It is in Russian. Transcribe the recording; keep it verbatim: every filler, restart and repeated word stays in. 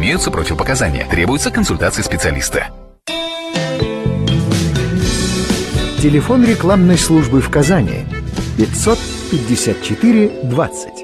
Имеются противопоказания. Требуется консультация специалиста. Телефон рекламной службы в Казани пятьсот пятьдесят четыре двадцать.